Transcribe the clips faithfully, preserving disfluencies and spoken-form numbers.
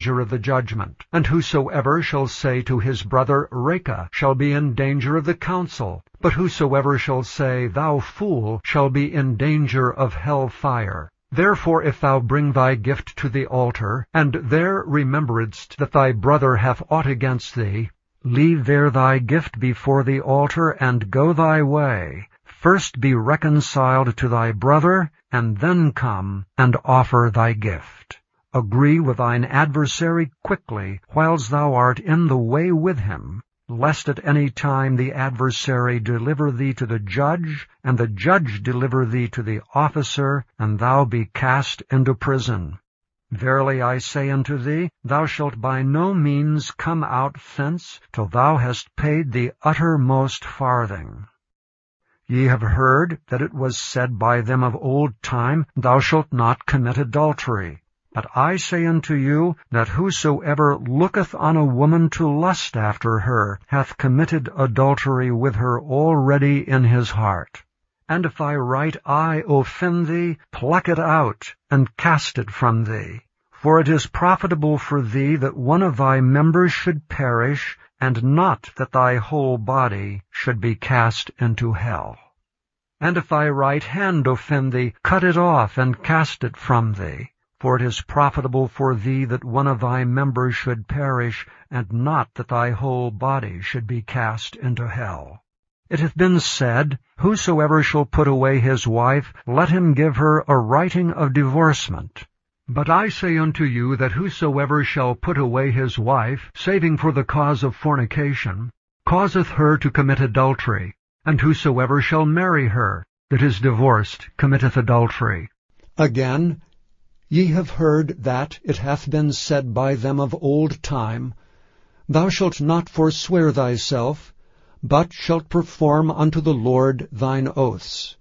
danger of the judgment. And whosoever shall say to his brother, Raca, shall be in danger of the council. But whosoever shall say, Thou fool, shall be in danger of hell fire. Therefore if thou bring thy gift to the altar, and there rememberedst that thy brother hath aught against thee, leave there thy gift before the altar, and go thy way. First be reconciled to thy brother, and then come and offer thy gift. Agree with thine adversary quickly, whiles thou art in the way with him, lest at any time the adversary deliver thee to the judge, and the judge deliver thee to the officer, and thou be cast into prison. Verily I say unto thee, thou shalt by no means come out thence till thou hast paid the uttermost farthing. Ye have heard that it was said by them of old time, Thou shalt not commit adultery. But I say unto you, that whosoever looketh on a woman to lust after her hath committed adultery with her already in his heart. And if thy right eye offend thee, pluck it out, and cast it from thee. For it is profitable for thee that one of thy members should perish, and not that thy whole body should be cast into hell. And if thy right hand offend thee, cut it off, and cast it from thee. For it is profitable for thee that one of thy members should perish, and not that thy whole body should be cast into hell. It hath been said, Whosoever shall put away his wife, let him give her a writing of divorcement. But I say unto you, that whosoever shall put away his wife, saving for the cause of fornication, causeth her to commit adultery. And whosoever shall marry her, that is divorced, committeth adultery. Again, ye have heard that it hath been said by them of old time, Thou shalt not forswear thyself, but shalt perform unto the Lord thine oaths.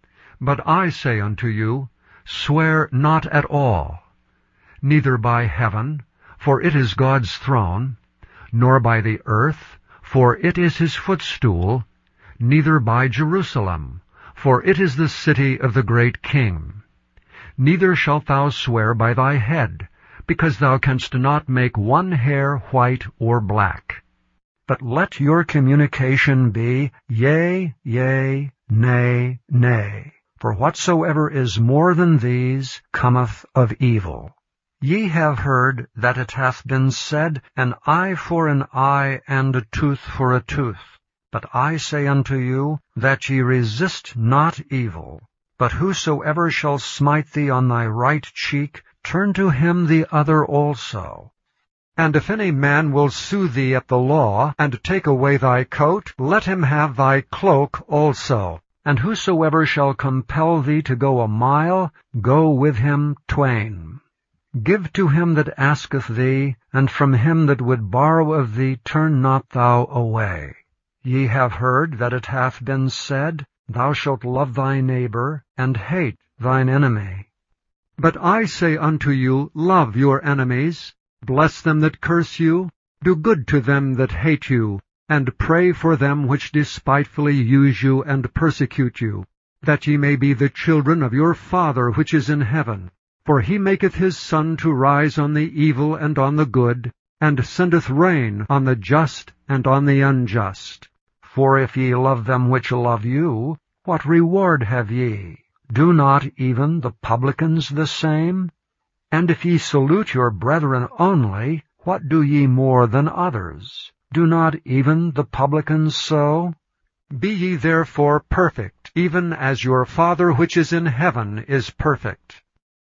But I say unto you, Swear not at all, neither by heaven, for it is God's throne, nor by the earth, for it is his footstool, neither by Jerusalem, for it is the city of the great King. Neither shalt thou swear by thy head, because thou canst not make one hair white or black. But let your communication be, Yea, yea, nay, nay. For whatsoever is more than these cometh of evil. Ye have heard that it hath been said, An eye for an eye, and a tooth for a tooth. But I say unto you, that ye resist not evil. But whosoever shall smite thee on thy right cheek, turn to him the other also. And if any man will sue thee at the law, and take away thy coat, let him have thy cloak also. And whosoever shall compel thee to go a mile, go with him twain. Give to him that asketh thee, and from him that would borrow of thee turn not thou away. Ye have heard that it hath been said, Thou shalt love thy neighbor, and hate thine enemy. But I say unto you, Love your enemies, bless them that curse you, do good to them that hate you, and pray for them which despitefully use you and persecute you, that ye may be the children of your Father which is in heaven. For he maketh his sun to rise on the evil and on the good, and sendeth rain on the just and on the unjust. For if ye love them which love you, what reward have ye? Do not even the publicans the same? And if ye salute your brethren only, what do ye more than others? Do not even the publicans so? Be ye therefore perfect, even as your Father which is in heaven is perfect.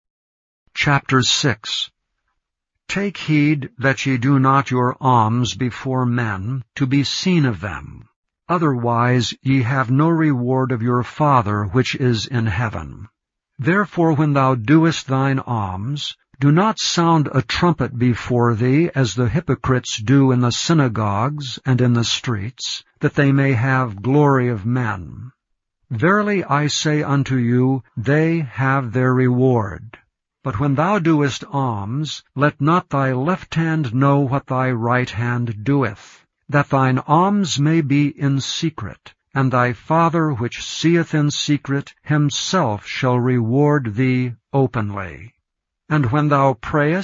Chapter six. Take heed that ye do not your alms before men, to be seen of them. Otherwise ye have no reward of your Father which is in heaven. Therefore when thou doest thine alms, do not sound a trumpet before thee, as the hypocrites do in the synagogues and in the streets, that they may have glory of men. Verily I say unto you, they have their reward. But when thou doest alms, let not thy left hand know what thy right hand doeth, that thine alms may be in secret, and thy Father which seeth in secret himself shall reward thee openly. And when thou prayest,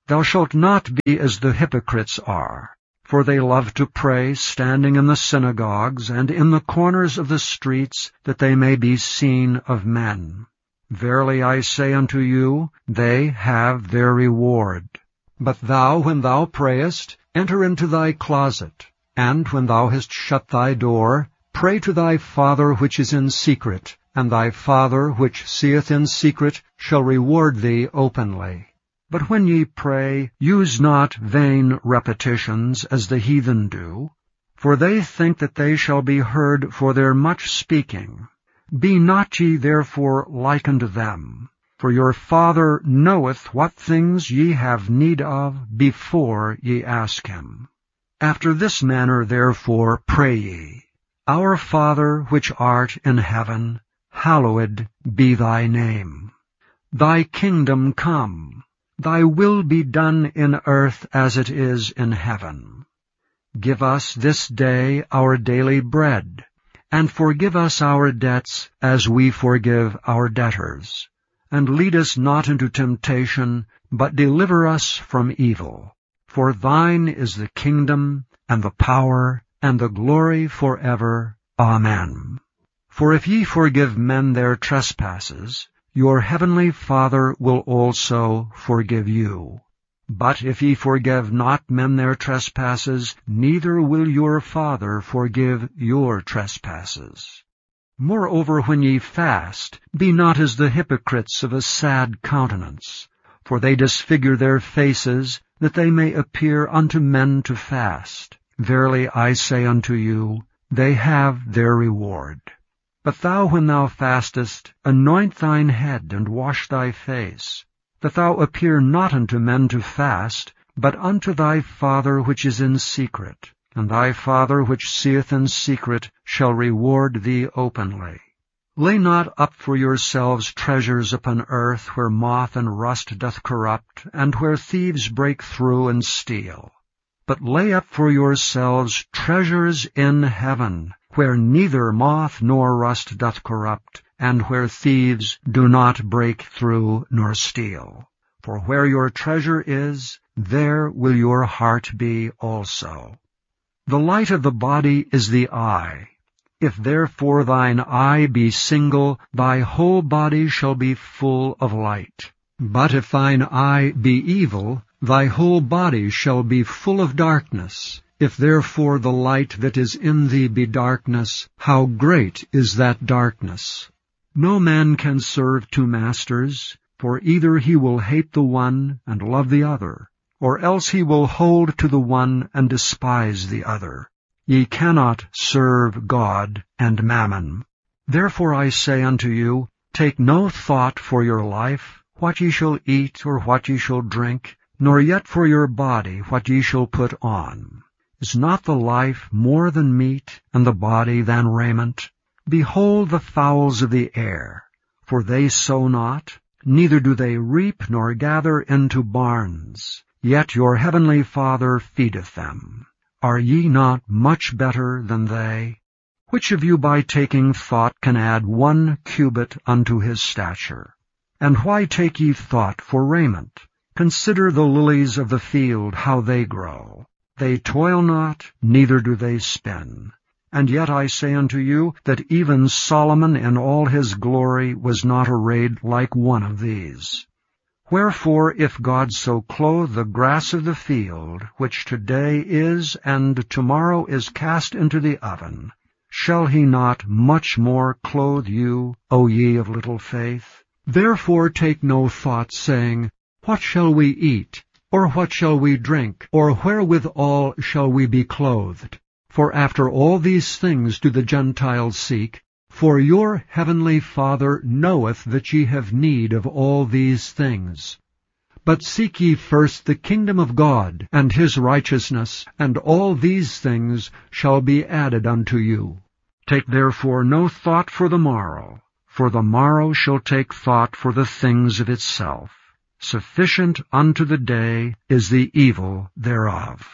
Thou shalt not be as the hypocrites are, for they love to pray standing in the synagogues and in the corners of the streets, that they may be seen of men. Verily I say unto you, they have their reward. But thou, when thou prayest, enter into thy closet, and when thou hast shut thy door, pray to thy Father which is in secret, and thy Father which seeth in secret shall reward thee openly. But when ye pray, use not vain repetitions, as the heathen do, for they think that they shall be heard for their much speaking. Be not ye therefore like unto them, for your Father knoweth what things ye have need of before ye ask him. After this manner therefore pray ye, Our Father which art in heaven, hallowed be thy name. Thy kingdom come, thy will be done in earth as it is in heaven. Give us this day our daily bread, and forgive us our debts as we forgive our debtors. And lead us not into temptation, but deliver us from evil. For thine is the kingdom, and the power, and the glory forever. Amen. For if ye forgive men their trespasses, your heavenly Father will also forgive you. But if ye forgive not men their trespasses, neither will your Father forgive your trespasses. Moreover, when ye fast, be not as the hypocrites of a sad countenance, for they disfigure their faces, that they may appear unto men to fast. Verily I say unto you, they have their reward. But thou, when thou fastest, anoint thine head, and wash thy face, that thou appear not unto men to fast, but unto thy Father which is in secret, and thy Father which seeth in secret shall reward thee openly. Lay not up for yourselves treasures upon earth, where moth and rust doth corrupt, and where thieves break through and steal. But lay up for yourselves treasures in heaven, where neither moth nor rust doth corrupt, and where thieves do not break through nor steal. For where your treasure is, there will your heart be also. The light of the body is the eye. If therefore thine eye be single, thy whole body shall be full of light. But if thine eye be evil, thy whole body shall be full of darkness. If therefore the light that is in thee be darkness, how great is that darkness! No man can serve two masters, for either he will hate the one and love the other, or else he will hold to the one and despise the other. Ye cannot serve God and mammon. Therefore I say unto you, take no thought for your life, what ye shall eat or what ye shall drink, nor yet for your body what ye shall put on. Is not the life more than meat, and the body than raiment? Behold the fowls of the air, for they sow not, neither do they reap nor gather into barns, yet your heavenly Father feedeth them. Are ye not much better than they? Which of you by taking thought can add one cubit unto his stature? And why take ye thought for raiment? Consider the lilies of the field, how they grow. They toil not, neither do they spin. And yet I say unto you, that even Solomon in all his glory was not arrayed like one of these. Wherefore, if God so clothe the grass of the field, which today is and tomorrow is cast into the oven, shall he not much more clothe you, O ye of little faith? Therefore take no thought, saying, What shall we eat? Or what shall we drink? Or wherewithal shall we be clothed? For after all these things do the Gentiles seek. For your heavenly Father knoweth that ye have need of all these things. But seek ye first the kingdom of God, and his righteousness, and all these things shall be added unto you. Take therefore no thought for the morrow, for the morrow shall take thought for the things of itself. Sufficient unto the day is the evil thereof.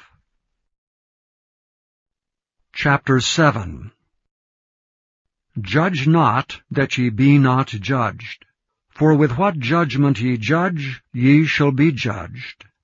Chapter seven. Judge not, that ye be not judged. For with what judgment ye judge, ye shall be judged,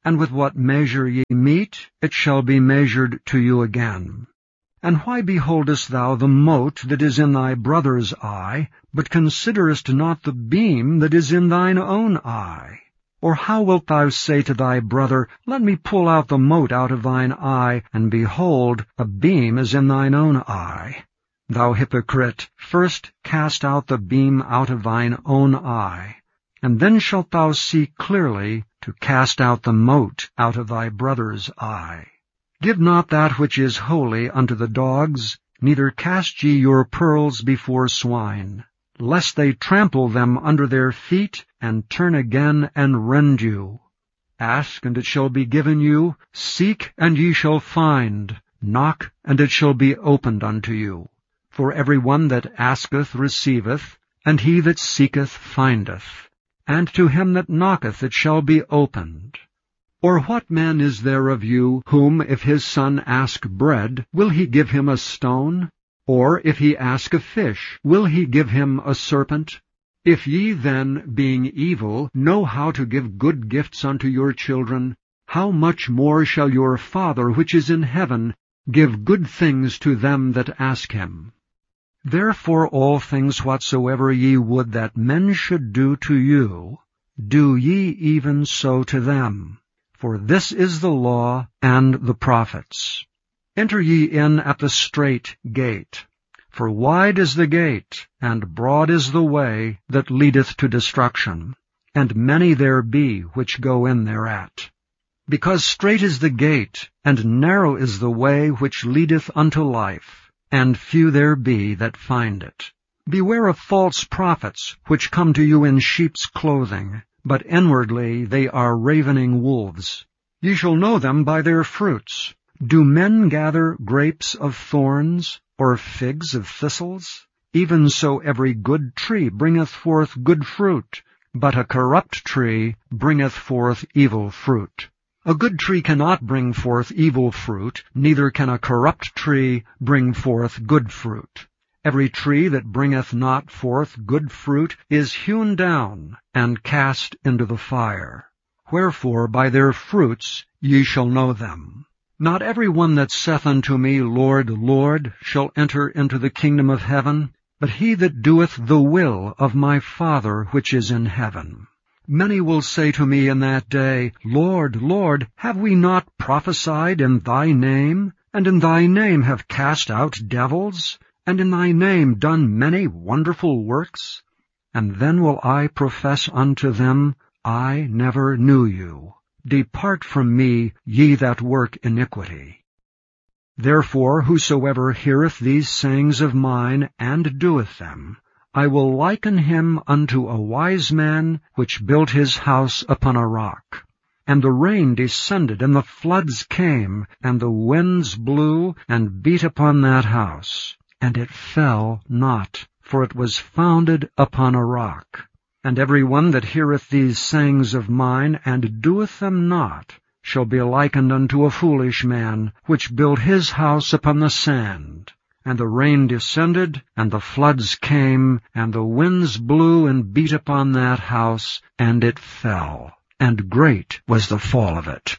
and with what measure ye mete, it shall be measured to you again. And why beholdest thou the mote that is in thy brother's eye, but considerest not the beam that is in thine own eye? Or how wilt thou say to thy brother, Let me pull out the mote out of thine eye, and behold, a beam is in thine own eye? Thou hypocrite, first cast out the beam out of thine own eye, and then shalt thou see clearly to cast out the mote out of thy brother's eye. Give not that which is holy unto the dogs, neither cast ye your pearls before swine, lest they trample them under their feet, and turn again and rend you. Ask, and it shall be given you. Seek, and ye shall find. Knock, and it shall be opened unto you. For every one that asketh receiveth, and he that seeketh findeth, and to him that knocketh it shall be opened. Or what man is there of you, whom, if his son ask bread, will he give him a stone? Or if he ask a fish, will he give him a serpent? If ye then, being evil, know how to give good gifts unto your children, how much more shall your Father which is in heaven give good things to them that ask him? Therefore all things whatsoever ye would that men should do to you, do ye even so to them. For this is the law and the prophets. Enter ye in at the strait gate. For wide is the gate, and broad is the way that leadeth to destruction, and many there be which go in thereat. Because strait is the gate, and narrow is the way which leadeth unto life, and few there be that find it. Beware of false prophets, which come to you in sheep's clothing, but inwardly they are ravening wolves. Ye shall know them by their fruits. Do men gather grapes of thorns, or figs of thistles? Even so every good tree bringeth forth good fruit, but a corrupt tree bringeth forth evil fruit. A good tree cannot bring forth evil fruit, neither can a corrupt tree bring forth good fruit. Every tree that bringeth not forth good fruit is hewn down, and cast into the fire. Wherefore by their fruits ye shall know them. Not every one that saith unto me, Lord, Lord, shall enter into the kingdom of heaven, but he that doeth the will of my Father which is in heaven. Many will say to me in that day, Lord, Lord, have we not prophesied in thy name, and in thy name have cast out devils, and in thy name done many wonderful works? And then will I profess unto them, I never knew you. Depart from me, ye that work iniquity. Therefore whosoever heareth these sayings of mine, and doeth them, I will liken him unto a wise man, which built his house upon a rock. And the rain descended, and the floods came, and the winds blew, and beat upon that house. And it fell not, for it was founded upon a rock. And every one that heareth these sayings of mine, and doeth them not, shall be likened unto a foolish man, which built his house upon the sand. And the rain descended, and the floods came, and the winds blew and beat upon that house, and it fell, and great was the fall of it.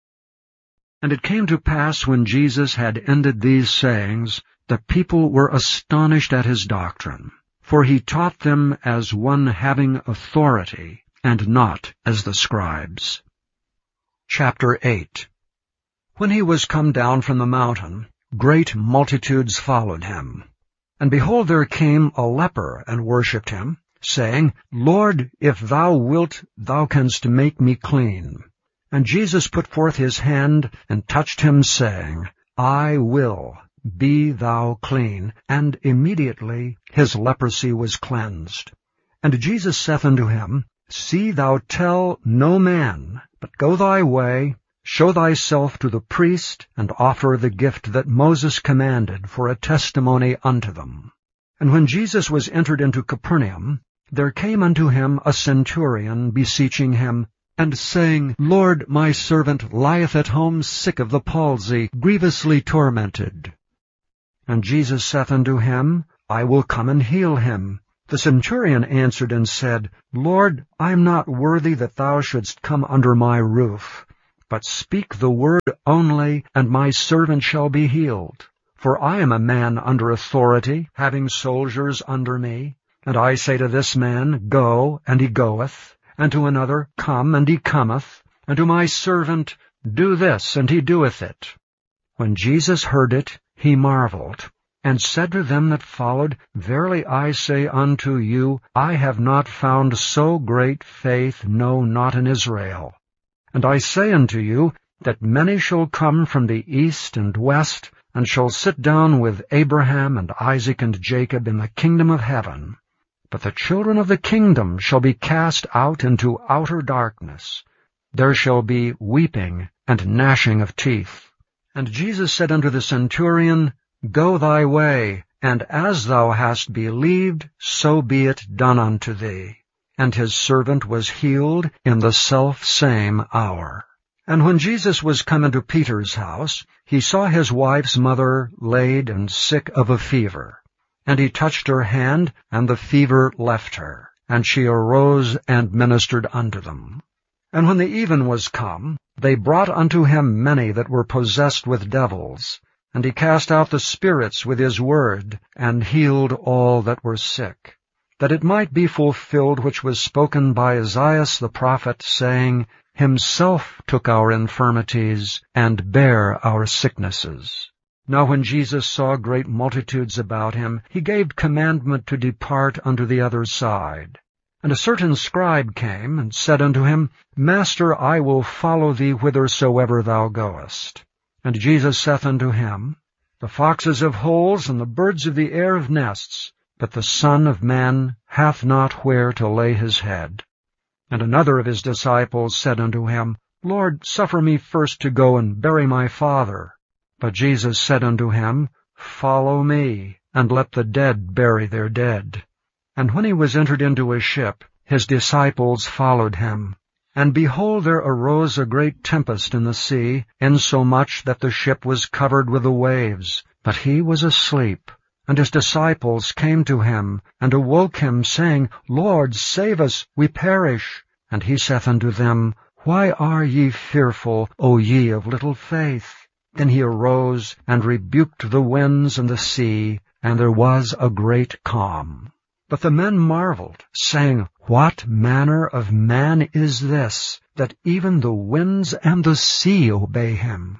And it came to pass, when Jesus had ended these sayings, the people were astonished at his doctrine. For he taught them as one having authority, and not as the scribes. Chapter eight. When he was come down from the mountain, great multitudes followed him. And behold, there came a leper, and worshipped him, saying, Lord, if thou wilt, thou canst make me clean. And Jesus put forth his hand, and touched him, saying, I will. Be thou clean. And immediately his leprosy was cleansed. And Jesus saith unto him, See thou tell no man, but go thy way, show thyself to the priest, and offer the gift that Moses commanded for a testimony unto them. And when Jesus was entered into Capernaum, there came unto him a centurion, beseeching him, and saying, Lord, my servant lieth at home sick of the palsy, grievously tormented. And Jesus saith unto him, I will come and heal him. The centurion answered and said, Lord, I am not worthy that thou shouldst come under my roof, But speak the word only, and my servant shall be healed. For I am a man under authority, having soldiers under me. And I say to this man, Go, and he goeth, and to another, Come, and he cometh, and to my servant, Do this, and he doeth it. When Jesus heard it, he marveled, and said to them that followed, Verily I say unto you, I have not found so great faith, no, not in Israel. And I say unto you, that many shall come from the east and west, and shall sit down with Abraham and Isaac and Jacob in the kingdom of heaven. But the children of the kingdom shall be cast out into outer darkness. There shall be weeping and gnashing of teeth. And Jesus said unto the centurion, Go thy way, and as thou hast believed, so be it done unto thee. And his servant was healed in the selfsame hour. And when Jesus was come into Peter's house, he saw his wife's mother laid and sick of a fever. And he touched her hand, and the fever left her, and she arose and ministered unto them. And when the even was come, they brought unto him many that were possessed with devils. And he cast out the spirits with his word, and healed all that were sick, that it might be fulfilled which was spoken by Esaias the prophet, saying, Himself took our infirmities, and bare our sicknesses. Now when Jesus saw great multitudes about him, he gave commandment to depart unto the other side. And a certain scribe came, and said unto him, Master, I will follow thee whithersoever thou goest. And Jesus saith unto him, The foxes have holes, and the birds of the air have nests, but the Son of Man hath not where to lay his head. And another of his disciples said unto him, Lord, suffer me first to go and bury my father. But Jesus said unto him, Follow me, and let the dead bury their dead. And when he was entered into a ship, his disciples followed him. And behold, there arose a great tempest in the sea, insomuch that the ship was covered with the waves. But he was asleep. And his disciples came to him, and awoke him, saying, Lord, save us, we perish. And he saith unto them, Why are ye fearful, O ye of little faith? Then he arose, and rebuked the winds and the sea, and there was a great calm. But the men marveled, saying, What manner of man is this, that even the winds and the sea obey him?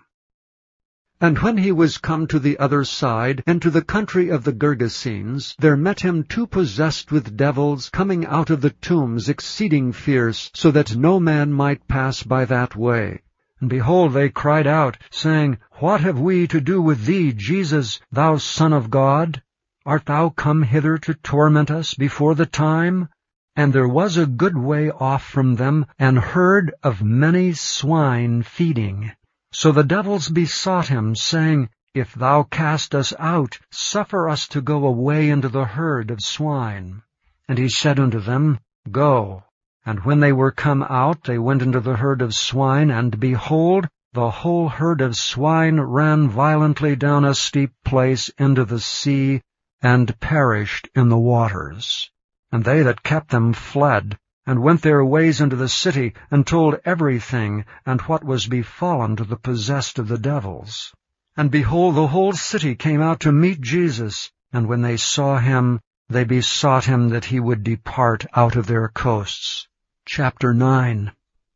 And when he was come to the other side, and to the country of the Gergesenes, there met him two possessed with devils, coming out of the tombs exceeding fierce, so that no man might pass by that way. And behold, they cried out, saying, What have we to do with thee, Jesus, thou Son of God? Art thou come hither to torment us before the time? And there was a good way off from them an herd of many swine feeding. So the devils besought him, saying, If thou cast us out, suffer us to go away into the herd of swine. And he said unto them, Go. And when they were come out, they went into the herd of swine, and behold, the whole herd of swine ran violently down a steep place into the sea, and perished in the waters. And they that kept them fled, and went their ways into the city, and told everything, and what was befallen to the possessed of the devils. And behold, the whole city came out to meet Jesus, and when they saw him, they besought him that he would depart out of their coasts. Chapter nine.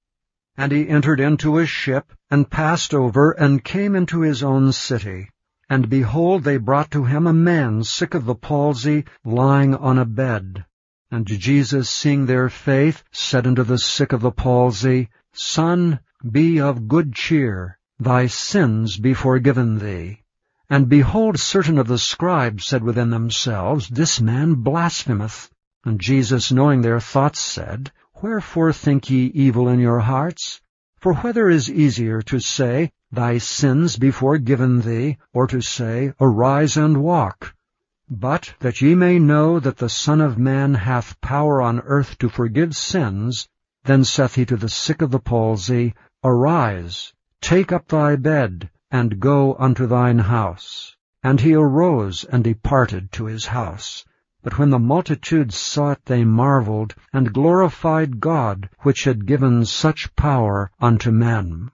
And he entered into a ship, and passed over, and came into his own city. And behold, they brought to him a man sick of the palsy, lying on a bed. And Jesus, seeing their faith, said unto the sick of the palsy, Son, be of good cheer, thy sins be forgiven thee. And behold, certain of the scribes said within themselves, This man blasphemeth. And Jesus, knowing their thoughts, said, Wherefore think ye evil in your hearts? For whether is easier to say, Thy sins be forgiven thee, or to say, Arise and walk? But that ye may know that the Son of Man hath power on earth to forgive sins, then saith he to the sick of the palsy, Arise, take up thy bed, and go unto thine house. And he arose and departed to his house. But when the multitude saw it, they marveled, and glorified God, which had given such power unto men.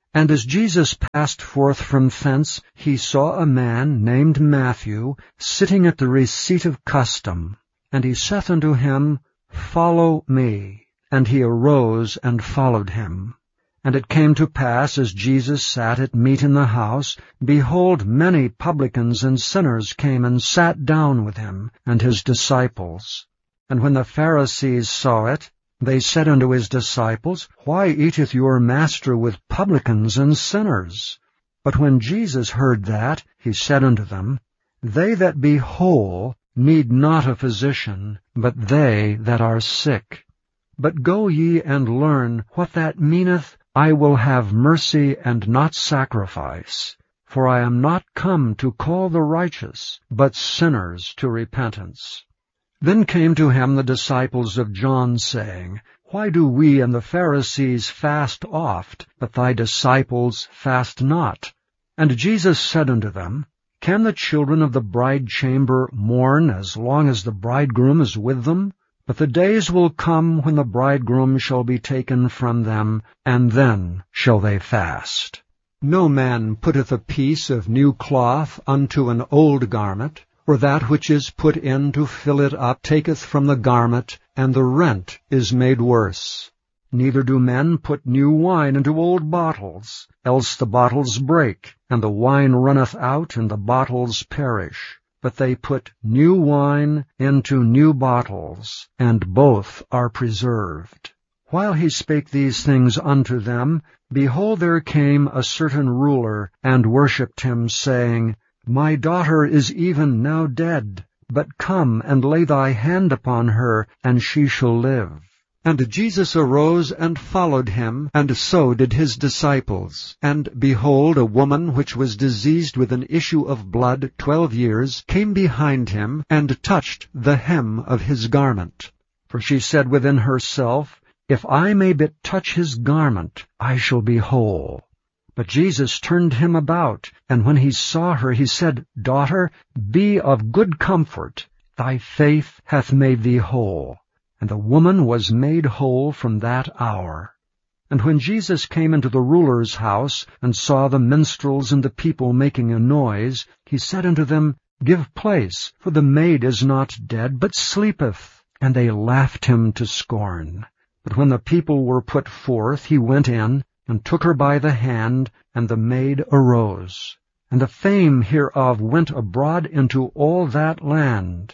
And as Jesus passed forth from thence, he saw a man named Matthew sitting at the receipt of custom. And he saith unto him, Follow me. And he arose and followed him. And it came to pass, as Jesus sat at meat in the house, behold, many publicans and sinners came and sat down with him and his disciples. And when the Pharisees saw it, they said unto his disciples, Why eateth your master with publicans and sinners? But when Jesus heard that, he said unto them, They that be whole need not a physician, but they that are sick. But go ye and learn what that meaneth, I will have mercy and not sacrifice. For I am not come to call the righteous, but sinners to repentance. Then came to him the disciples of John, saying, Why do we and the Pharisees fast oft, but thy disciples fast not? And Jesus said unto them, Can the children of the bridechamber mourn as long as the bridegroom is with them? But the days will come when the bridegroom shall be taken from them, and then shall they fast. No man putteth a piece of new cloth unto an old garment, or that which is put in to fill it up taketh from the garment, and the rent is made worse. Neither do men put new wine into old bottles, else the bottles break, and the wine runneth out, and the bottles perish. But they put new wine into new bottles, and both are preserved. While he spake these things unto them, behold, there came a certain ruler, and worshipped him, saying, My daughter is even now dead, but come and lay thy hand upon her, and she shall live. And Jesus arose and followed him, and so did his disciples. And behold, a woman which was diseased with an issue of blood twelve years came behind him, and touched the hem of his garment. For she said within herself, If I may but touch his garment, I shall be whole. But Jesus turned him about, and when he saw her, he said, Daughter, be of good comfort, thy faith hath made thee whole. And the woman was made whole from that hour. And when Jesus came into the ruler's house, and saw the minstrels and the people making a noise, he said unto them, Give place, for the maid is not dead, but sleepeth. And they laughed him to scorn. But when the people were put forth, he went in, and took her by the hand, and the maid arose. And the fame hereof went abroad into all that land.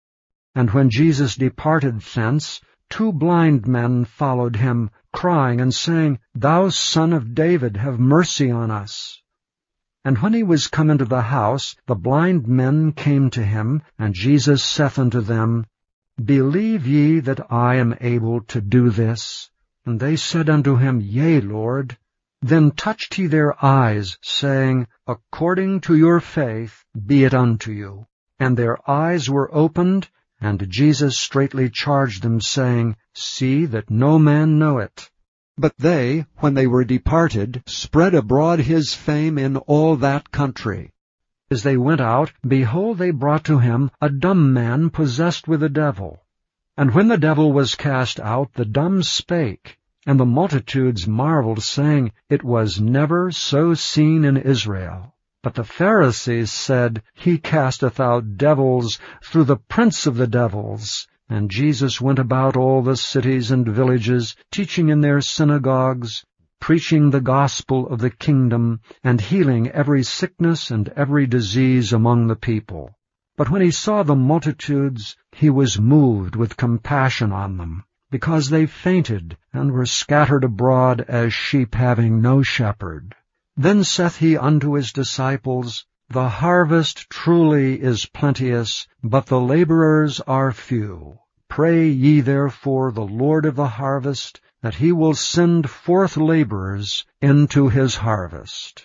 And when Jesus departed thence, two blind men followed him, crying and saying, Thou Son of David, have mercy on us. And when he was come into the house, the blind men came to him, and Jesus saith unto them, Believe ye that I am able to do this? And they said unto him, Yea, Lord. Then touched he their eyes, saying, According to your faith be it unto you. And their eyes were opened, and Jesus straitly charged them, saying, See that no man know it. But they, when they were departed, spread abroad his fame in all that country. As they went out, behold, they brought to him a dumb man possessed with a devil. And when the devil was cast out, the dumb spake, and the multitudes marveled, saying, It was never so seen in Israel. But the Pharisees said, He casteth out devils through the prince of the devils. And Jesus went about all the cities and villages, teaching in their synagogues, preaching the gospel of the kingdom, and healing every sickness and every disease among the people. But when he saw the multitudes, he was moved with compassion on them, because they fainted, and were scattered abroad as sheep having no shepherd. Then saith he unto his disciples, The harvest truly is plenteous, but the laborers are few. Pray ye therefore the Lord of the harvest, that he will send forth laborers into his harvest.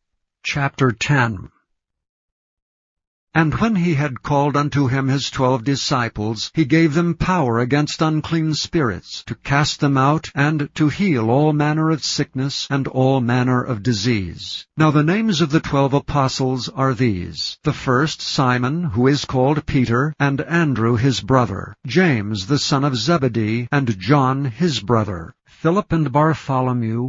Chapter ten. And when he had called unto him his twelve disciples, he gave them power against unclean spirits, to cast them out, and to heal all manner of sickness and all manner of disease. Now the names of the twelve apostles are these: the first Simon, who is called Peter, and Andrew his brother, James the son of Zebedee, and John his brother, Philip and Bartholomew,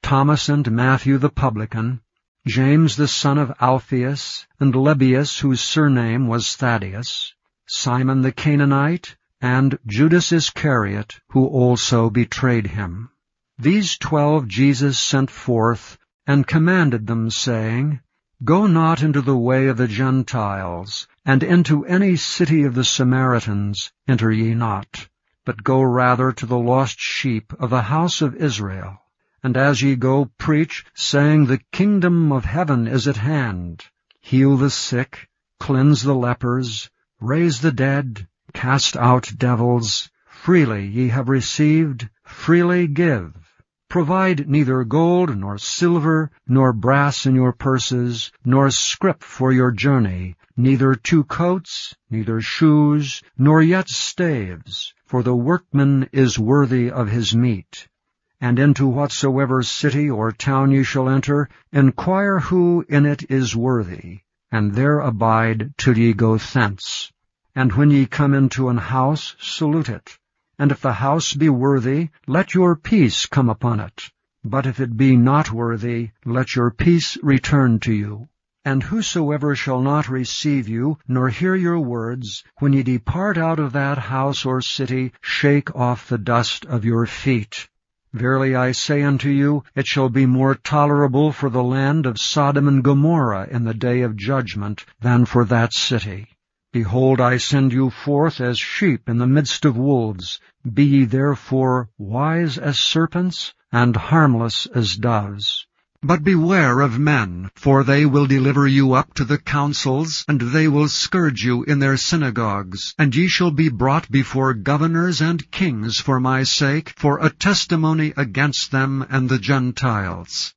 Thomas and Matthew the publican, James the son of Alphaeus, and Lebbaeus, whose surname was Thaddeus, Simon the Canaanite, and Judas Iscariot, who also betrayed him. These twelve Jesus sent forth, and commanded them, saying, Go not into the way of the Gentiles, and into any city of the Samaritans enter ye not, but go rather to the lost sheep of the house of Israel. And as ye go, preach, saying, The kingdom of heaven is at hand. Heal the sick, cleanse the lepers, raise the dead, cast out devils. Freely ye have received, freely give. Provide neither gold, nor silver, nor brass in your purses, nor scrip for your journey, neither two coats, neither shoes, nor yet staves, for the workman is worthy of his meat. And into whatsoever city or town ye shall enter, inquire who in it is worthy, and there abide till ye go thence. And when ye come into an house, salute it. And if the house be worthy, let your peace come upon it. But if it be not worthy, let your peace return to you. And whosoever shall not receive you, nor hear your words, when ye depart out of that house or city, shake off the dust of your feet. Verily I say unto you, it shall be more tolerable for the land of Sodom and Gomorrah in the day of judgment than for that city. Behold, I send you forth as sheep in the midst of wolves. Be ye therefore wise as serpents, and harmless as doves. But beware of men, for they will deliver you up to the councils, and they will scourge you in their synagogues. And ye shall be brought before governors and kings for my sake, for a testimony against them and the Gentiles.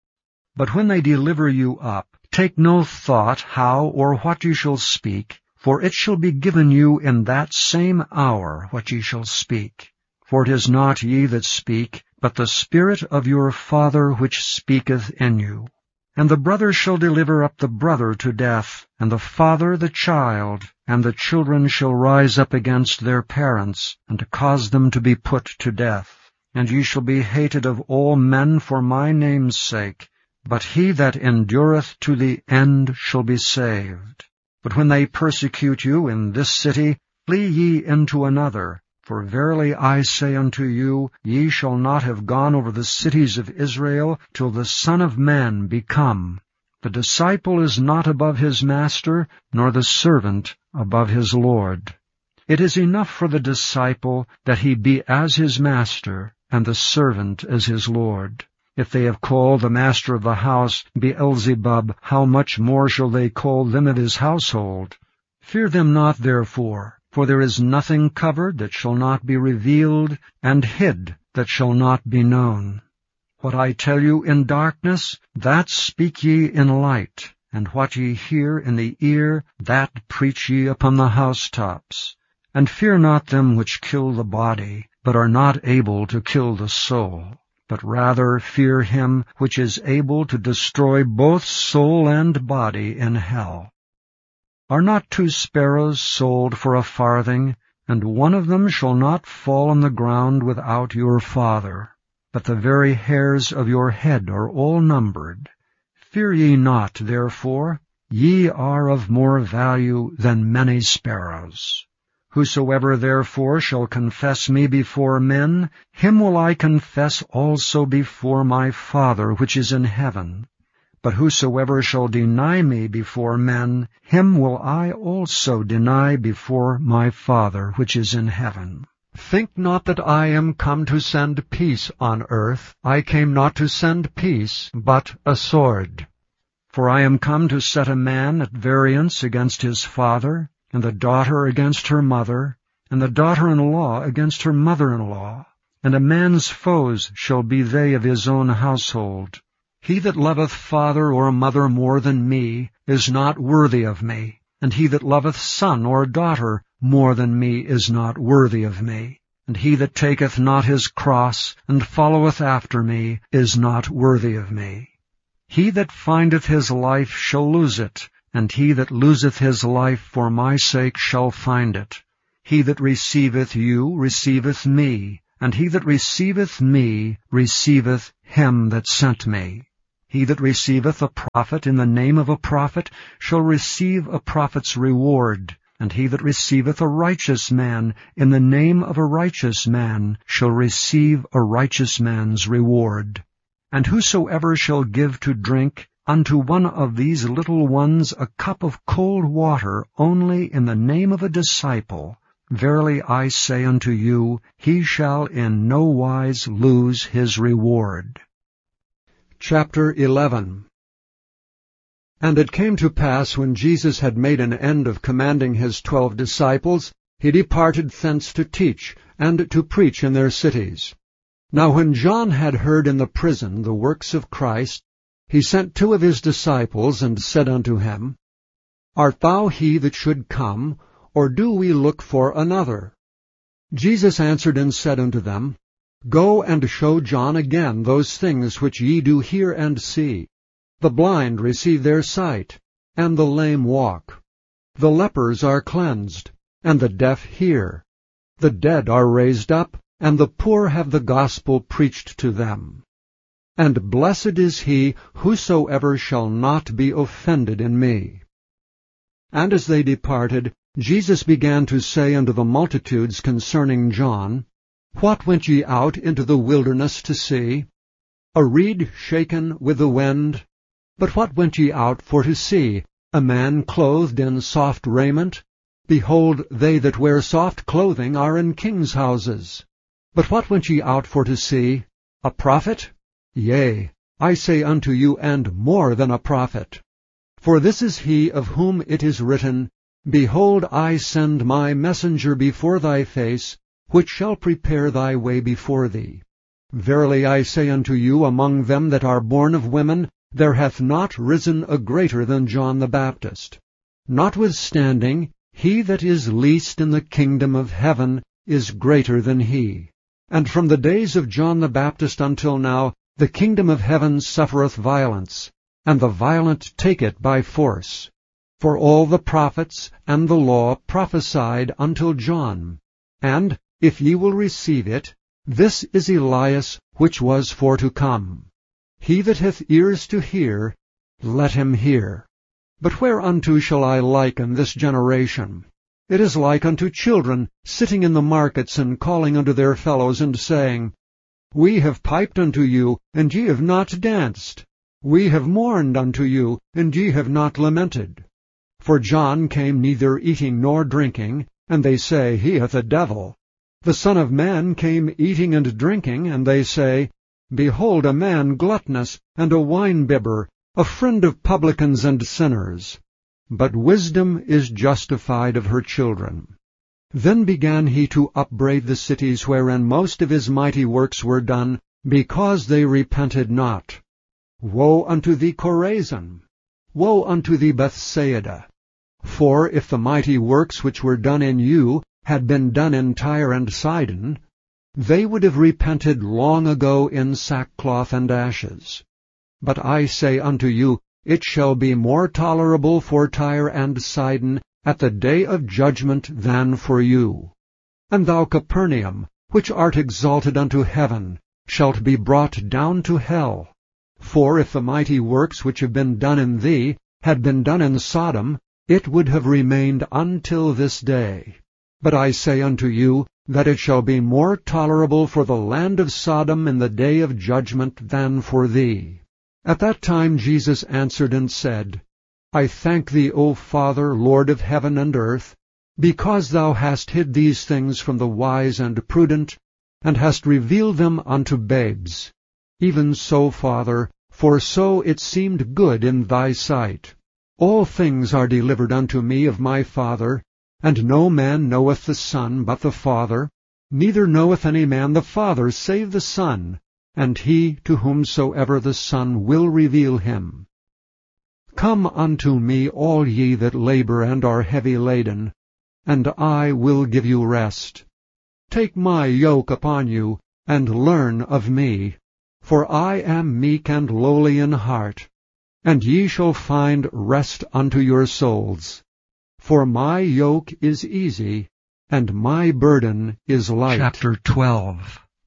But when they deliver you up, take no thought how or what ye shall speak, for it shall be given you in that same hour what ye shall speak. For it is not ye that speak, but the Spirit of your Father which speaketh in you. And the brother shall deliver up the brother to death, and the father the child, and the children shall rise up against their parents, and to cause them to be put to death. And ye shall be hated of all men for my name's sake, but he that endureth to the end shall be saved. But when they persecute you in this city, flee ye into another. For verily I say unto you, ye shall not have gone over the cities of Israel till the Son of Man be come. The disciple is not above his master, nor the servant above his Lord. It is enough for the disciple that he be as his master, and the servant as his Lord. If they have called the master of the house Beelzebub, how much more shall they call them of his household? Fear them not therefore. For there is nothing covered that shall not be revealed, and hid that shall not be known. What I tell you in darkness, that speak ye in light, and what ye hear in the ear, that preach ye upon the housetops. And fear not them which kill the body, but are not able to kill the soul, but rather fear him which is able to destroy both soul and body in hell. Are not two sparrows sold for a farthing, and one of them shall not fall on the ground without your Father? But the very hairs of your head are all numbered. Fear ye not, therefore, ye are of more value than many sparrows. Whosoever therefore shall confess me before men, him will I confess also before my Father which is in heaven. But whosoever shall deny me before men, him will I also deny before my Father which is in heaven. Think not that I am come to send peace on earth. I came not to send peace, but a sword. For I am come to set a man at variance against his father, and the daughter against her mother, and the daughter-in-law against her mother-in-law. And a man's foes shall be they of his own household. He that loveth father or mother more than me is not worthy of me, and he that loveth son or daughter more than me is not worthy of me. And he that taketh not his cross, and followeth after me, is not worthy of me. He that findeth his life shall lose it, and he that loseth his life for my sake shall find it. He that receiveth you receiveth me, And he that receiveth me receiveth him that sent me. He that receiveth a prophet in the name of a prophet shall receive a prophet's reward. And he that receiveth a righteous man in the name of a righteous man shall receive a righteous man's reward. And whosoever shall give to drink unto one of these little ones a cup of cold water only in the name of a disciple, verily I say unto you, he shall in no wise lose his reward. Chapter eleven. And it came to pass, when Jesus had made an end of commanding his twelve disciples, he departed thence to teach, and to preach in their cities. Now when John had heard in the prison the works of Christ, he sent two of his disciples, and said unto him, Art thou he that should come, or do we look for another? Jesus answered and said unto them, Go and show John again those things which ye do hear and see. The blind receive their sight, and the lame walk. The lepers are cleansed, and the deaf hear. The dead are raised up, and the poor have the gospel preached to them. And blessed is he whosoever shall not be offended in me. And as they departed, Jesus began to say unto the multitudes concerning John, What went ye out into the wilderness to see? A reed shaken with the wind? But what went ye out for to see? A man clothed in soft raiment? Behold, they that wear soft clothing are in kings' houses. But what went ye out for to see? A prophet? Yea, I say unto you, and more than a prophet. For this is he of whom it is written, Behold, I send my messenger before thy face, which shall prepare thy way before thee. Verily I say unto you, among them that are born of women, there hath not risen a greater than John the Baptist. Notwithstanding, he that is least in the kingdom of heaven is greater than he. And from the days of John the Baptist until now, the kingdom of heaven suffereth violence, and the violent take it by force. For all the prophets and the law prophesied until John. And, if ye will receive it, this is Elias which was for to come. He that hath ears to hear, let him hear. But whereunto shall I liken this generation? It is like unto children sitting in the markets, and calling unto their fellows, and saying, We have piped unto you, and ye have not danced. We have mourned unto you, and ye have not lamented. For John came neither eating nor drinking, and they say, He hath a devil. The Son of Man came eating and drinking, and they say, Behold a man gluttonous, and a winebibber, a friend of publicans and sinners. But wisdom is justified of her children. Then began he to upbraid the cities wherein most of his mighty works were done, because they repented not. Woe unto thee, Chorazin! Woe unto thee, Bethsaida! For if the mighty works which were done in you had been done in Tyre and Sidon, they would have repented long ago in sackcloth and ashes. But I say unto you, it shall be more tolerable for Tyre and Sidon at the day of judgment than for you. And thou, Capernaum, which art exalted unto heaven, shalt be brought down to hell. For if the mighty works which have been done in thee had been done in Sodom, it would have remained until this day. But I say unto you, that it shall be more tolerable for the land of Sodom in the day of judgment than for thee. At that time Jesus answered and said, I thank thee, O Father, Lord of heaven and earth, because thou hast hid these things from the wise and prudent, and hast revealed them unto babes. Even so, Father, for so it seemed good in thy sight. All things are delivered unto me of my Father, and no man knoweth the Son but the Father, neither knoweth any man the Father save the Son, and he to whomsoever the Son will reveal him. Come unto me, all ye that labor and are heavy laden, and I will give you rest. Take my yoke upon you, and learn of me, for I am meek and lowly in heart, and ye shall find rest unto your souls. For my yoke is easy, and my burden is light. Chapter twelve.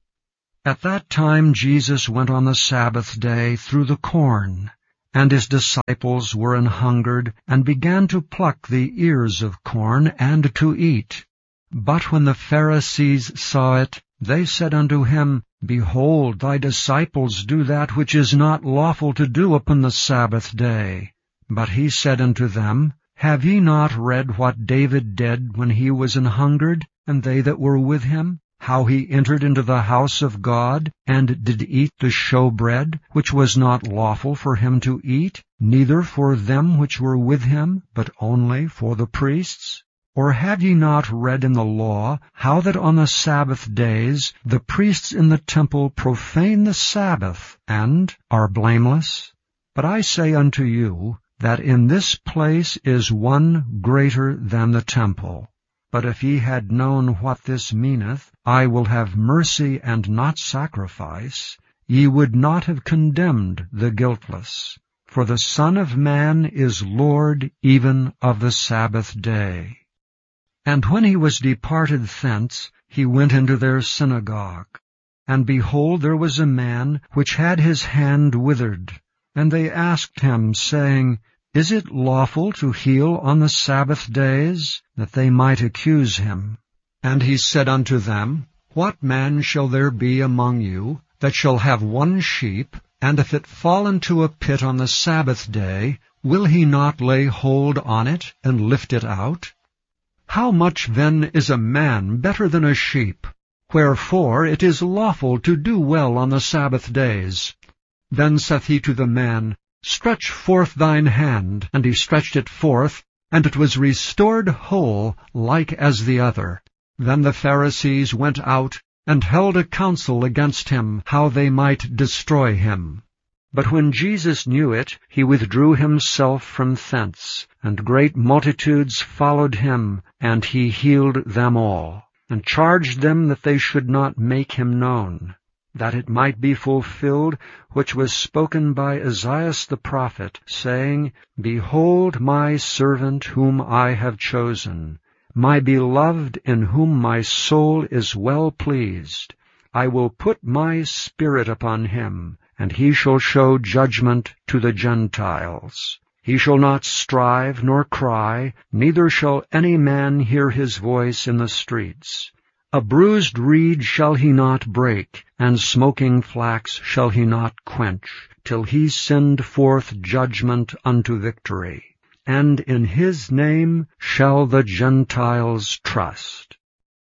At that time Jesus went on the Sabbath day through the corn, and his disciples were an hungered, and began to pluck the ears of corn, and to eat. But when the Pharisees saw it, they said unto him, Behold, thy disciples do that which is not lawful to do upon the Sabbath day. But he said unto them, Have ye not read what David did when he was an hungered, and they that were with him? How he entered into the house of God, and did eat the showbread, which was not lawful for him to eat, neither for them which were with him, but only for the priests? Or have ye not read in the law, how that on the Sabbath days the priests in the temple profane the Sabbath, and are blameless? But I say unto you, that in this place is one greater than the temple. But if ye had known what this meaneth, I will have mercy and not sacrifice, ye would not have condemned the guiltless. For the Son of Man is Lord even of the Sabbath day. And when he was departed thence, he went into their synagogue. And behold, there was a man which had his hand withered. And they asked him, saying, Is it lawful to heal on the Sabbath days? That they might accuse him. And he said unto them, What man shall there be among you, that shall have one sheep, and if it fall into a pit on the Sabbath day, will he not lay hold on it, and lift it out? How much then is a man better than a sheep? Wherefore it is lawful to do well on the Sabbath days. Then saith he to the man, Stretch forth thine hand. And he stretched it forth, and it was restored whole, like as the other. Then the Pharisees went out, and held a council against him, how they might destroy him. But when Jesus knew it, he withdrew himself from thence, and great multitudes followed him, and he healed them all, and charged them that they should not make him known, that it might be fulfilled which was spoken by Esaias the prophet, saying, Behold my servant whom I have chosen, my beloved in whom my soul is well pleased. I will put my Spirit upon him, and he shall show judgment to the Gentiles. He shall not strive nor cry, neither shall any man hear his voice in the streets. A bruised reed shall he not break, and smoking flax shall he not quench, till he send forth judgment unto victory. And in his name shall the Gentiles trust.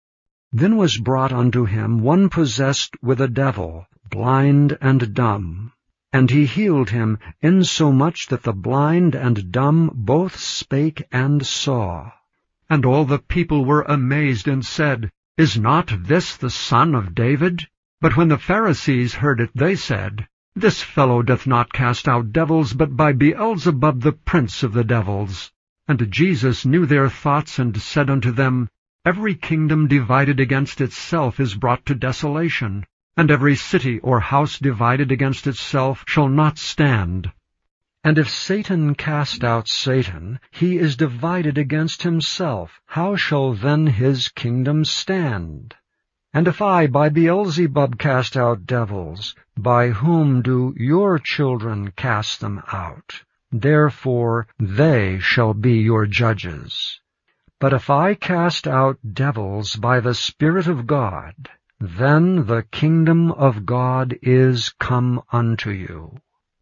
Then was brought unto him one possessed with a devil, blind and dumb. And he healed him, insomuch that the blind and dumb both spake and saw. And all the people were amazed, and said, Is not this the son of David? But when the Pharisees heard it, they said, This fellow doth not cast out devils, but by Beelzebub the prince of the devils. And Jesus knew their thoughts, and said unto them, Every kingdom divided against itself is brought to desolation, and every city or house divided against itself shall not stand. And if Satan cast out Satan, he is divided against himself. How shall then his kingdom stand? And if I by Beelzebub cast out devils, by whom do your children cast them out? Therefore they shall be your judges. But if I cast out devils by the Spirit of God, then the kingdom of God is come unto you.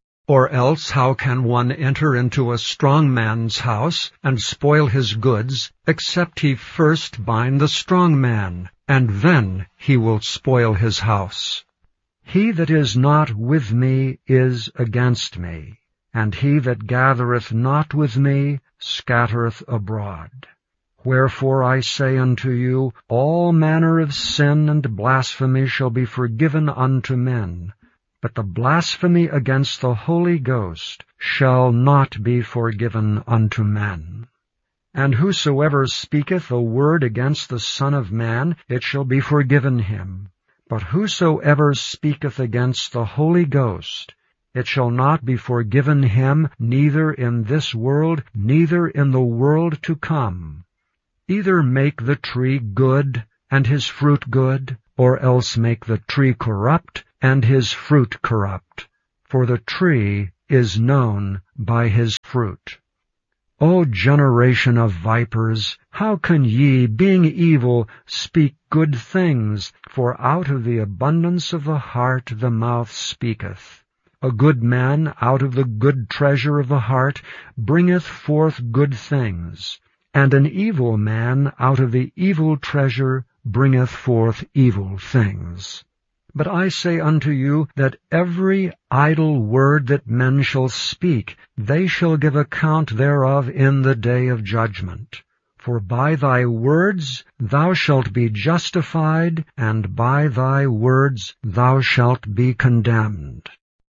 Or else how can one enter into a strong man's house, and spoil his goods, except he first bind the strong man, and then he will spoil his house? He that is not with me is against me, and he that gathereth not with me scattereth abroad. Wherefore I say unto you, all manner of sin and blasphemy shall be forgiven unto men, but the blasphemy against the Holy Ghost shall not be forgiven unto men. And whosoever speaketh a word against the Son of Man, it shall be forgiven him. But whosoever speaketh against the Holy Ghost, it shall not be forgiven him, neither in this world, neither in the world to come. Either make the tree good, and his fruit good, or else make the tree corrupt, and his fruit corrupt. For the tree is known by his fruit. O generation of vipers, how can ye, being evil, speak good things? For out of the abundance of the heart the mouth speaketh. A good man out of the good treasure of the heart bringeth forth good things, and an evil man out of the evil treasure bringeth forth evil things. But I say unto you, that every idle word that men shall speak, they shall give account thereof in the day of judgment. For by thy words thou shalt be justified, and by thy words thou shalt be condemned.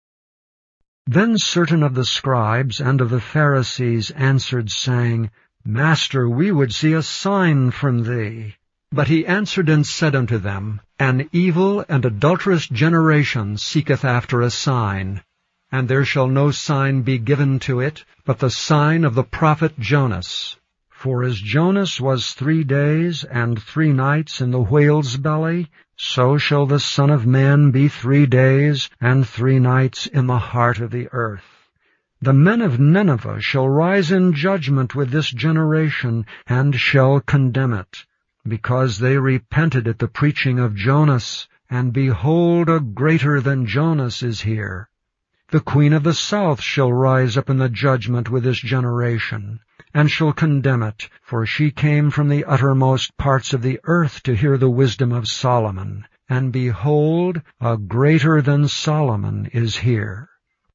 Then certain of the scribes and of the Pharisees answered, saying, Master, we would see a sign from thee. But he answered and said unto them, An evil and adulterous generation seeketh after a sign, and there shall no sign be given to it, but the sign of the prophet Jonas. For as Jonas was three days and three nights in the whale's belly, so shall the Son of Man be three days and three nights in the heart of the earth. The men of Nineveh shall rise in judgment with this generation, and shall condemn it, because they repented at the preaching of Jonas, and behold, a greater than Jonas is here. The queen of the south shall rise up in the judgment with this generation, and shall condemn it, for she came from the uttermost parts of the earth to hear the wisdom of Solomon, and behold, a greater than Solomon is here.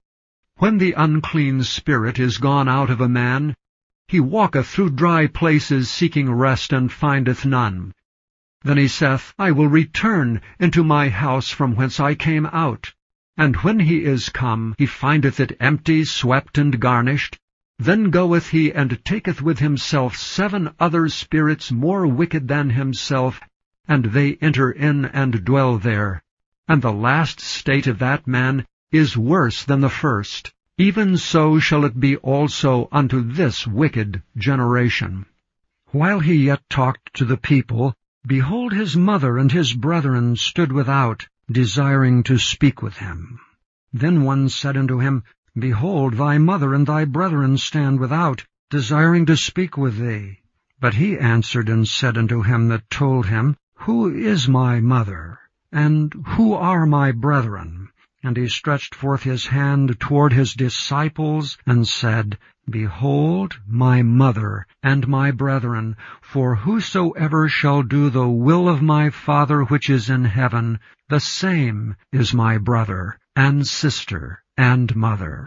When the unclean spirit is gone out of a man, he walketh through dry places seeking rest, and findeth none. Then he saith, I will return into my house from whence I came out. And when he is come, he findeth it empty, swept, and garnished. Then goeth he, and taketh with himself seven other spirits more wicked than himself, and they enter in and dwell there. And the last state of that man is worse than the first. Even so shall it be also unto this wicked generation. While he yet talked to the people, behold, his mother and his brethren stood without, desiring to speak with him. Then one said unto him, Behold, thy mother and thy brethren stand without, desiring to speak with thee. But he answered and said unto him that told him, Who is my mother, and who are my brethren? And he stretched forth his hand toward his disciples, and said, Behold my mother and my brethren, for whosoever shall do the will of my Father which is in heaven, the same is my brother, and sister, and mother.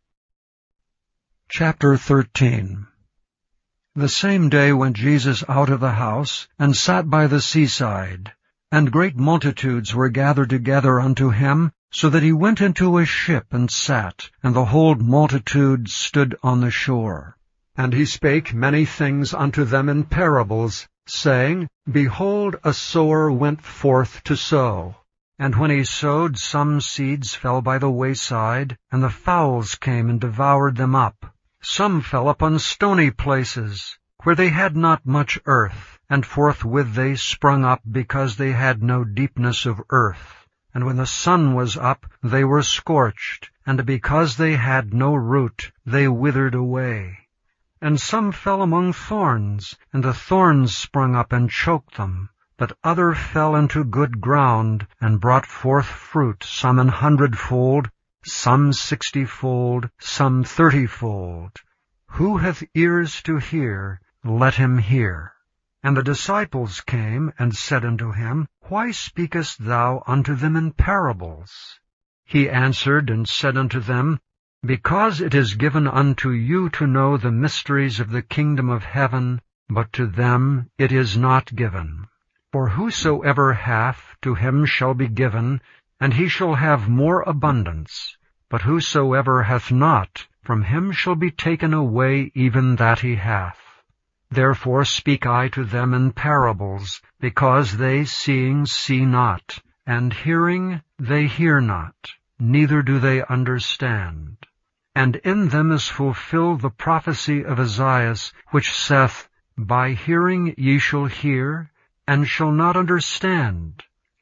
Chapter thirteen. The same day went Jesus out of the house, and sat by the seaside. And great multitudes were gathered together unto him, so that he went into a ship and sat, and the whole multitude stood on the shore. And he spake many things unto them in parables, saying, Behold, a sower went forth to sow. And when he sowed, some seeds fell by the wayside, and the fowls came and devoured them up. Some fell upon stony places, where they had not much earth, and forthwith they sprung up, because they had no deepness of earth. And when the sun was up, they were scorched, and because they had no root, they withered away. And some fell among thorns, and the thorns sprung up and choked them. But other fell into good ground, and brought forth fruit, some an hundredfold, some sixtyfold, some thirtyfold. Who hath ears to hear, let him hear. And the disciples came and said unto him, Why speakest thou unto them in parables? He answered and said unto them, Because it is given unto you to know the mysteries of the kingdom of heaven, but to them it is not given. For whosoever hath, to him shall be given, and he shall have more abundance. But whosoever hath not, from him shall be taken away even that he hath. Therefore speak I to them in parables, because they seeing see not, and hearing they hear not, neither do they understand. And in them is fulfilled the prophecy of Esaias, which saith, By hearing ye shall hear, and shall not understand,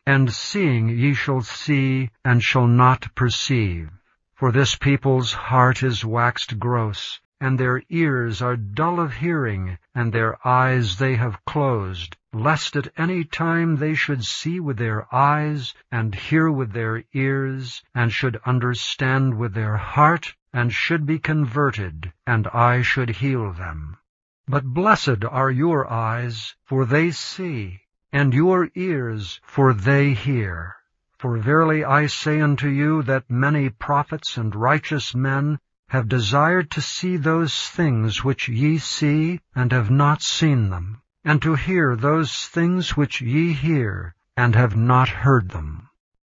and seeing ye shall see, and shall not perceive. For this people's heart is waxed gross, and their ears are dull of hearing, and their eyes they have closed, lest at any time they should see with their eyes, and hear with their ears, and should understand with their heart, and should be converted, and I should heal them. But blessed are your eyes, for they see, and your ears, for they hear. For verily I say unto you that many prophets and righteous men have desired to see those things which ye see, and have not seen them, and to hear those things which ye hear, and have not heard them.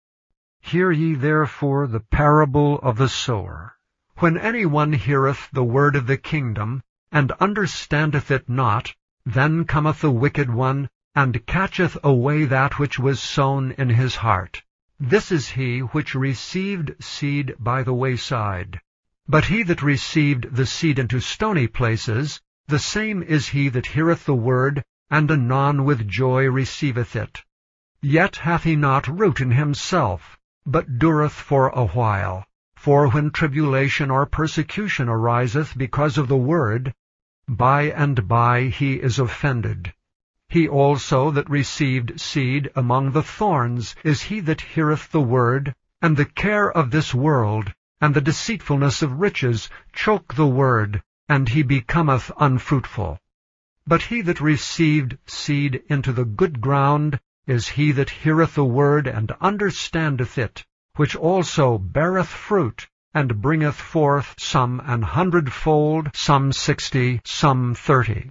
Hear ye therefore the parable of the sower. When any one heareth the word of the kingdom, and understandeth it not, then cometh the wicked one, and catcheth away that which was sown in his heart. This is he which received seed by the wayside. But he that received the seed into stony places, the same is he that heareth the word, and anon with joy receiveth it. Yet hath he not root in himself, but dureth for a while. For when tribulation or persecution ariseth because of the word, by and by he is offended. He also that received seed among the thorns is he that heareth the word, and the care of this world, and the deceitfulness of riches, choke the word, and he becometh unfruitful. But he that received seed into the good ground is he that heareth the word, and understandeth it, which also beareth fruit, and bringeth forth some an hundredfold, some sixty, some thirty.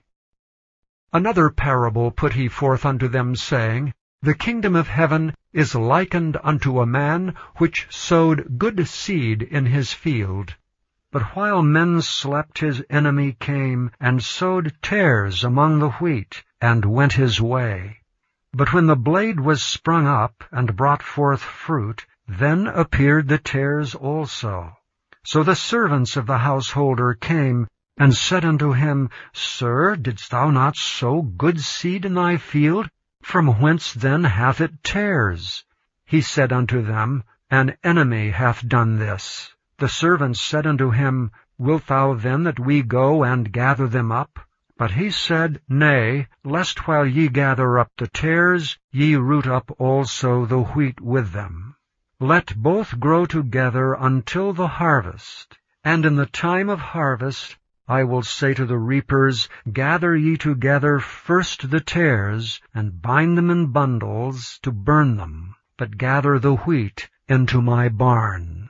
Another parable put he forth unto them, saying, The kingdom of heaven is likened unto a man which sowed good seed in his field. But while men slept, his enemy came, and sowed tares among the wheat, and went his way. But when the blade was sprung up, and brought forth fruit, then appeared the tares also. So the servants of the householder came, and said unto him, Sir, didst thou not sow good seed in thy field? From whence then hath it tares? He said unto them, An enemy hath done this. The servants said unto him, Wilt thou then that we go and gather them up? But he said, Nay, lest while ye gather up the tares, ye root up also the wheat with them. Let both grow together until the harvest. And in the time of harvest I will say to the reapers, Gather ye together first the tares, and bind them in bundles to burn them, but gather the wheat into my barn.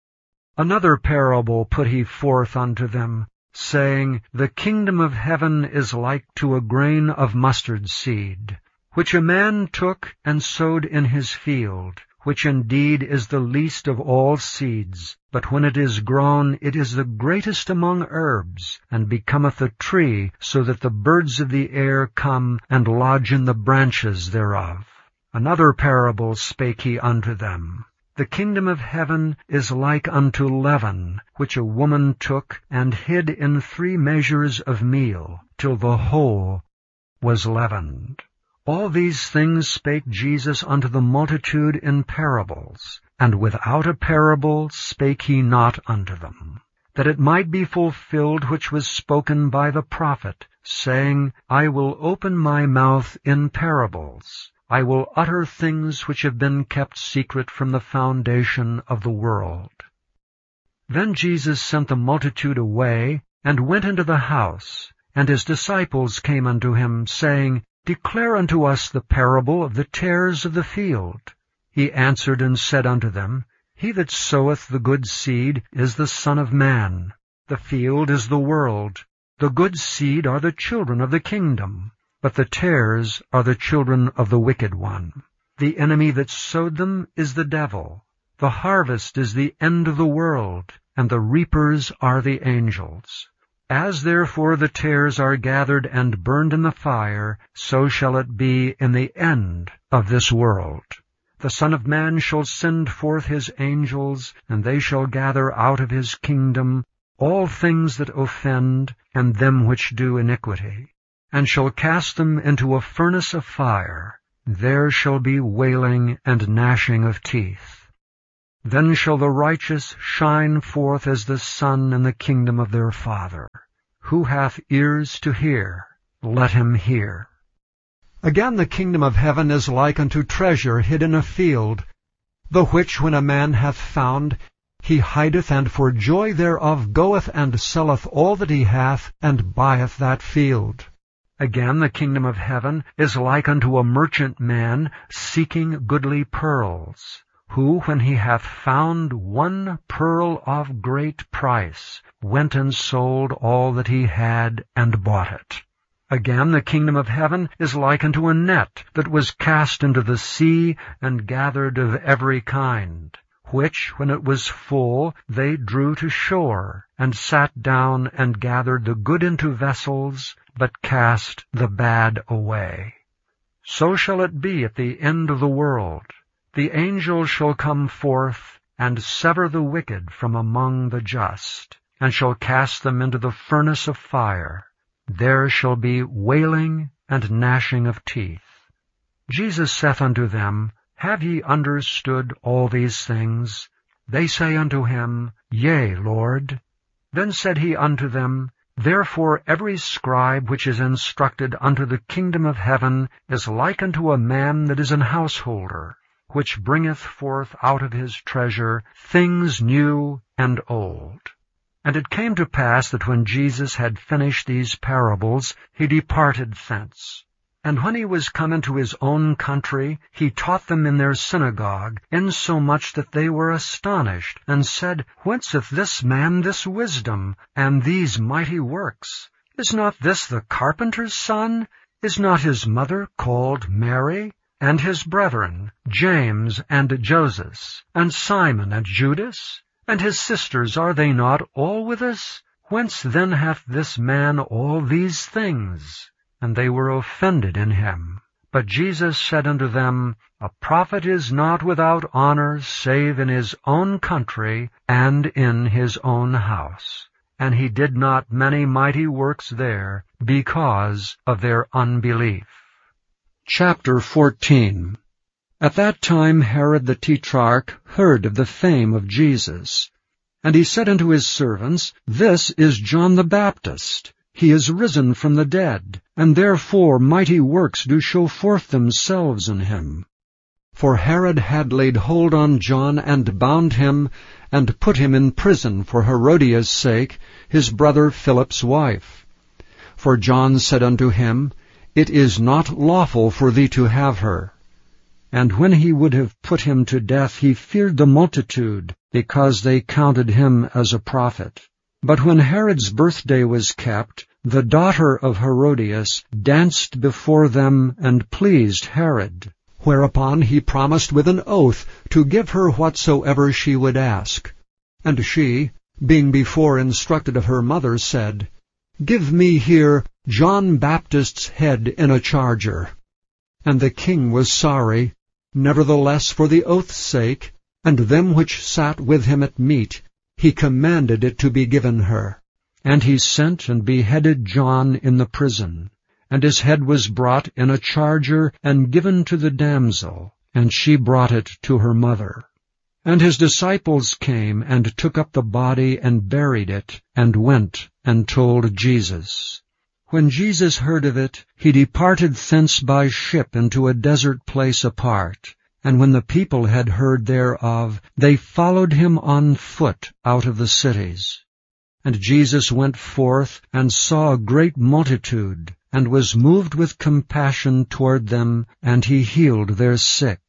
Another parable put he forth unto them, saying, The kingdom of heaven is like to a grain of mustard seed, which a man took and sowed in his field, which indeed is the least of all seeds, but when it is grown, it is the greatest among herbs, and becometh a tree, so that the birds of the air come and lodge in the branches thereof. Another parable spake he unto them. The kingdom of heaven is like unto leaven, which a woman took and hid in three measures of meal, till the whole was leavened. All these things spake Jesus unto the multitude in parables, and without a parable spake he not unto them, that it might be fulfilled which was spoken by the prophet, saying, I will open my mouth in parables. I will utter things which have been kept secret from the foundation of the world. Then Jesus sent the multitude away, and went into the house, and his disciples came unto him, saying, Declare unto us the parable of the tares of the field. He answered and said unto them, He that soweth the good seed is the Son of Man. The field is the world. The good seed are the children of the kingdom, but the tares are the children of the wicked one. The enemy that sowed them is the devil. The harvest is the end of the world, and the reapers are the angels. As therefore the tares are gathered and burned in the fire, so shall it be in the end of this world. The Son of Man shall send forth his angels, and they shall gather out of his kingdom all things that offend, and them which do iniquity, and shall cast them into a furnace of fire. there shall be wailing and gnashing of teeth. Then shall the righteous shine forth as the sun in the kingdom of their Father. Who hath ears to hear, let him hear. Again, the kingdom of heaven is like unto treasure hid in a field, the which when a man hath found, he hideth, and for joy thereof goeth and selleth all that he hath, and buyeth that field. Again, the kingdom of heaven is like unto a merchant man seeking goodly pearls, who, when he hath found one pearl of great price, went and sold all that he had, and bought it. Again, the kingdom of heaven is like unto a net that was cast into the sea, and gathered of every kind, which, when it was full, they drew to shore, and sat down, and gathered the good into vessels, but cast the bad away. So shall it be at the end of the world. The angels shall come forth, and sever the wicked from among the just, and shall cast them into the furnace of fire. There shall be wailing and gnashing of teeth. Jesus saith unto them, Have ye understood all these things? They say unto him, Yea, Lord. Then said he unto them, Therefore every scribe which is instructed unto the kingdom of heaven is like unto a man that is an householder, which bringeth forth out of his treasure things new and old. And it came to pass that when Jesus had finished these parables, he departed thence. And when he was come into his own country, he taught them in their synagogue, insomuch that they were astonished, and said, Whence hath this man this wisdom, and these mighty works? Is not this the carpenter's son? Is not his mother called Mary? And his brethren, James and Joses, and Simon and Judas? And his sisters, are they not all with us? Whence then hath this man all these things? And they were offended in him. But Jesus said unto them, A prophet is not without honor, save in his own country, and in his own house. And he did not many mighty works there, because of their unbelief. Chapter fourteen. At that time Herod the Tetrarch heard of the fame of Jesus. And he said unto his servants, This is John the Baptist. He is risen from the dead, and therefore mighty works do show forth themselves in him. For Herod had laid hold on John, and bound him, and put him in prison for Herodias' sake, his brother Philip's wife. For John said unto him, It is not lawful for thee to have her. And when he would have put him to death, he feared the multitude, because they counted him as a prophet. But when Herod's birthday was kept, the daughter of Herodias danced before them, and pleased Herod. Whereupon he promised with an oath to give her whatsoever she would ask. And she, being before instructed of her mother, said, Give me here John Baptist's head in a charger. And the king was sorry. Nevertheless, for the oath's sake, and them which sat with him at meat, he commanded it to be given her. And he sent and beheaded John in the prison. And his head was brought in a charger, and given to the damsel, and she brought it to her mother. And his disciples came, and took up the body, and buried it, and went and told Jesus. When Jesus heard of it, he departed thence by ship into a desert place apart. And when the people had heard thereof, they followed him on foot out of the cities. And Jesus went forth, and saw a great multitude, and was moved with compassion toward them, and he healed their sick.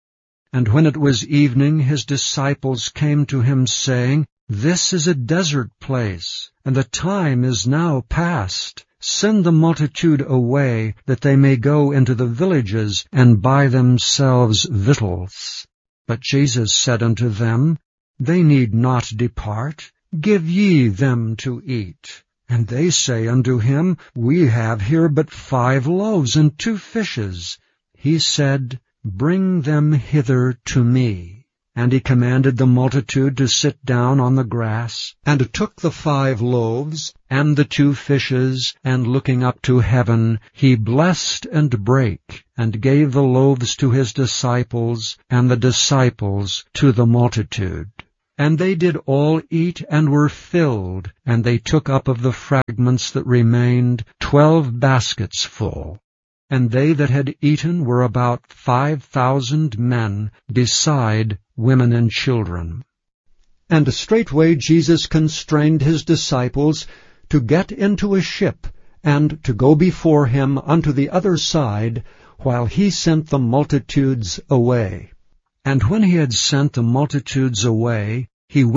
And when it was evening, his disciples came to him, saying, This is a desert place, and the time is now past. Send the multitude away, that they may go into the villages, and buy themselves victuals. But Jesus said unto them, They need not depart. Give ye them to eat. And they say unto him, We have here but five loaves and two fishes. He said, Bring them hither to me. And he commanded the multitude to sit down on the grass, and took the five loaves and the two fishes, and looking up to heaven, he blessed and brake, and gave the loaves to his disciples, and the disciples to the multitude. And they did all eat and were filled, and they took up of the fragments that remained twelve baskets full. And they that had eaten were about five thousand men, beside women and children. And straightway Jesus constrained his disciples to get into a ship, and to go before him unto the other side, while he sent the multitudes away. And when he had sent the multitudes away, he